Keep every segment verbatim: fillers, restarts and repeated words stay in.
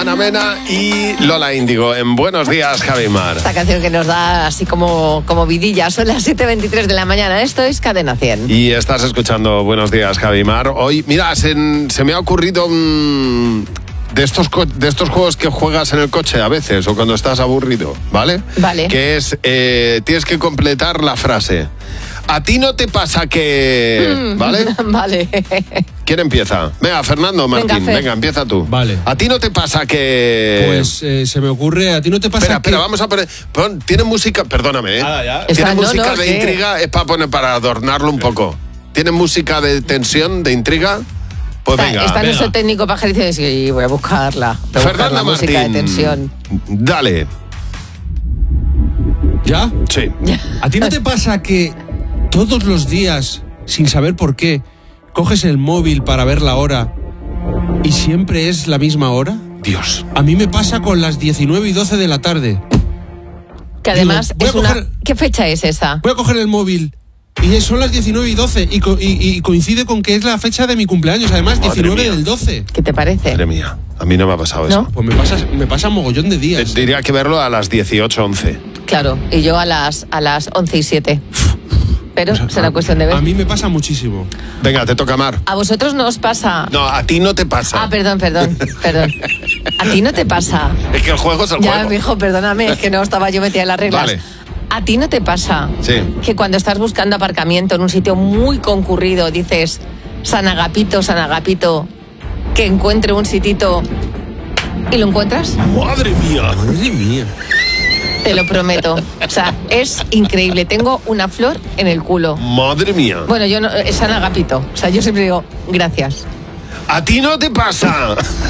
Ana Mena y Lola Índigo en Buenos Días, Javi Mar. Esta canción que nos da así como, como vidilla. Son las siete veintitrés de la mañana. Esto es Cadena cien. Y estás escuchando Buenos Días, Javi Mar. Hoy, mira, se, se me ha ocurrido mmm, de, estos, de estos juegos que juegas en el coche a veces o cuando estás aburrido, ¿vale? Vale. Que es, eh, tienes que completar la frase. ¿A ti no te pasa que...? ¿Vale? Vale. ¿Quién empieza? Venga, Fernando, Martín, venga, venga, empieza tú. Vale. ¿A ti no te pasa que...? Pues eh, se me ocurre, ¿a ti no te pasa espera, que...? Espera, vamos a poner... Pon, ¿tiene música? Perdóname, ¿eh? Ah, ya. ¿Tiene Está, música no, no, de ¿qué? intriga? Es para poner, para adornarlo un poco. ¿Tiene música de tensión, de intriga? Pues Está, venga. está venga. nuestro técnico pajarito y dice, sí, voy a buscarla. Voy a buscar Fernando la música Martín. de tensión. Dale. ¿Ya? Sí. ¿A ti no te pasa que todos los días, sin saber por qué, coges el móvil para ver la hora y siempre es la misma hora? Dios. A mí me pasa con las diecinueve y doce de la tarde. Que además Digo, voy a es una... coger- ¿Qué fecha es esa? Voy a coger el móvil y son las diecinueve y doce y, co- y- y coincide con que es la fecha de mi cumpleaños, además Madre diecinueve mía. del doce. ¿Qué te parece? Madre mía, a mí no me ha pasado eso. ¿No? Pues me pasa, me pasa mogollón de días. Diría que verlo a las dieciocho once. Claro, y yo a las, a las once y siete. Pero será cuestión de ver. A mí me pasa muchísimo. Venga, te toca, Mar. ¿A vosotros no os pasa? No, a ti no te pasa. Ah, perdón, perdón, perdón. ¿A ti no te pasa? Es que el juego es el Ya, juego. mijo, perdóname, es que no estaba yo metida en las reglas. Vale. ¿A ti no te pasa Sí. que cuando estás buscando aparcamiento en un sitio muy concurrido dices, San Agapito, San Agapito, que encuentre un sitito y lo encuentras? Madre mía. Madre mía. Te lo prometo. O sea, es increíble. Tengo una flor en el culo. Madre mía. Bueno, yo no, es San Agapito. O sea, yo siempre digo, gracias. ¿A ti no te pasa?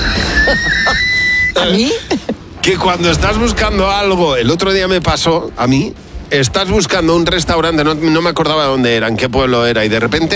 ¿A mí? Que cuando estás buscando algo, el otro día me pasó a mí, estás buscando un restaurante, no, no me acordaba dónde era, en qué pueblo era, y de repente